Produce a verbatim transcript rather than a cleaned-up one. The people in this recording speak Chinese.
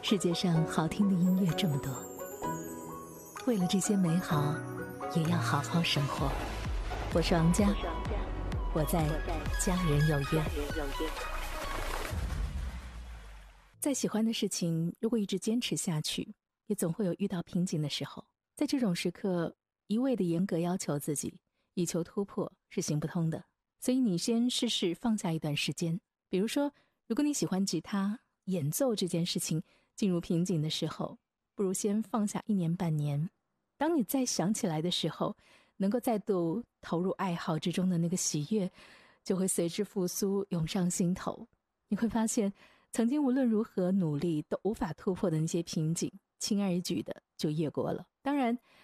世界上好听的音乐这么多，为了这些美好，也要好好生活。我是王佳，我在家人有约。再喜欢的事情，如果一直坚持下去，也总会有遇到瓶颈的时候。在这种时刻，一味的严格要求自己，以求突破是行不通的。所以你先试试放下一段时间。比如说，如果你喜欢吉他，演奏这件事情进入瓶颈的时候，不如先放下一年半年。当你再想起来的时候，能够再度投入爱好之中的那个喜悦，就会随之复苏涌上心头。你会发现，曾经无论如何努力都无法突破的那些瓶颈，轻而易举的就越过了。当然，